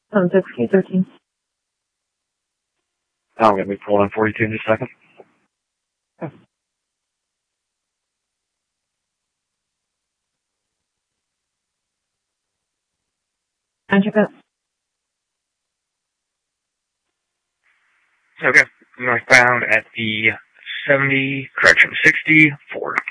6K13. I'm going to be pulling in 42 in just a second. Check. Okay. Northbound at the 60 Ford.